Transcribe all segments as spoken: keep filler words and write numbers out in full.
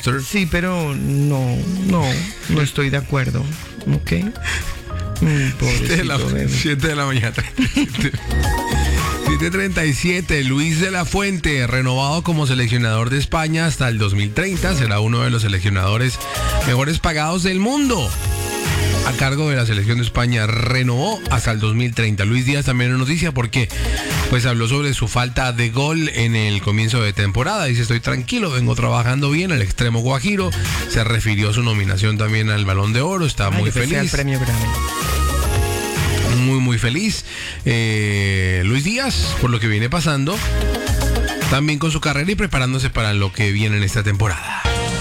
Foster. Sí, pero no, no, no estoy de acuerdo. ¿Ok? Mm, siete de la, bebé. siete de la mañana. siete treinta y siete. Luis de la Fuente, renovado como seleccionador de España hasta el dos mil treinta, será uno de los seleccionadores mejores pagados del mundo. A cargo de la selección de España, renovó hasta el dos mil treinta. Luis Díaz también es noticia porque pues habló sobre su falta de gol en el comienzo de temporada. Dice: estoy tranquilo, vengo trabajando bien. El extremo guajiro se refirió a su nominación también al Balón de Oro. Está Ay, muy yo pensé feliz. al premio Grammy. Muy, muy feliz. Eh, Luis Díaz, por lo que viene pasando, también con su carrera y preparándose para lo que viene en esta temporada.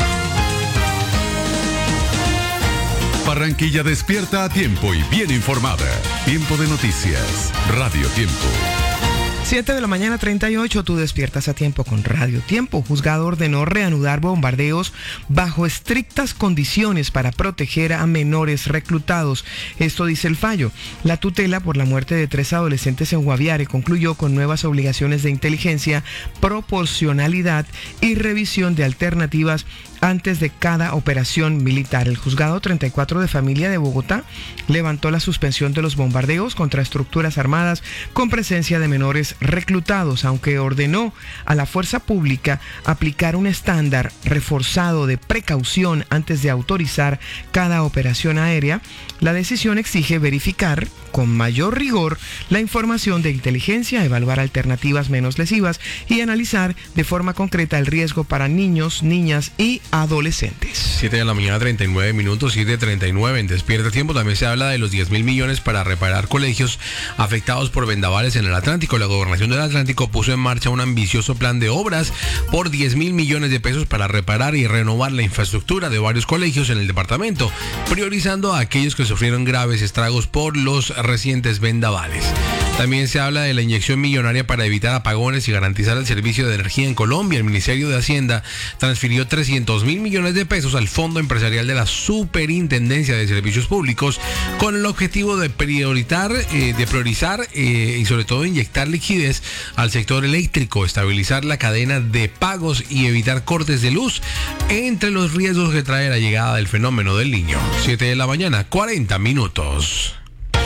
Barranquilla despierta a tiempo y bien informada. Tiempo de noticias. Radio Tiempo. siete de la mañana, treinta y ocho, tú despiertas a tiempo con Radio Tiempo. Juzgado ordenó reanudar bombardeos bajo estrictas condiciones para proteger a menores reclutados. Esto dice el fallo. La tutela por la muerte de tres adolescentes en Guaviare concluyó con nuevas obligaciones de inteligencia, proporcionalidad y revisión de alternativas antes de cada operación militar. El juzgado treinta y cuatro de familia de Bogotá levantó la suspensión de los bombardeos contra estructuras armadas con presencia de menores reclutados, aunque ordenó a la fuerza pública aplicar un estándar reforzado de precaución antes de autorizar cada operación aérea. La decisión exige verificar con mayor rigor la información de inteligencia, evaluar alternativas menos lesivas y analizar de forma concreta el riesgo para niños, niñas y adolescentes. siete de la mañana, treinta y nueve minutos, siete treinta y nueve en Despierta Tiempo. También se habla de los diez mil millones para reparar colegios afectados por vendavales en el Atlántico. La Gobernación del Atlántico puso en marcha un ambicioso plan de obras por diez mil millones de pesos para reparar y renovar la infraestructura de varios colegios en el departamento, priorizando a aquellos que sufrieron graves estragos por los recientes vendavales. También se habla de la inyección millonaria para evitar apagones y garantizar el servicio de energía en Colombia. El Ministerio de Hacienda transfirió trescientos mil millones de pesos al Fondo Empresarial de la Superintendencia de Servicios Públicos con el objetivo de priorizar, eh, de priorizar eh, y sobre todo inyectar liquidez al sector eléctrico, estabilizar la cadena de pagos y evitar cortes de luz, entre los riesgos que trae la llegada del fenómeno del Niño. siete de la mañana, cuarenta minutos.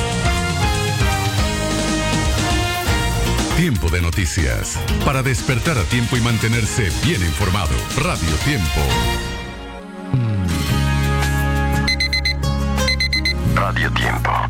Tiempo de noticias. Para despertar a tiempo y mantenerse bien informado. Radio Tiempo. Radio Tiempo.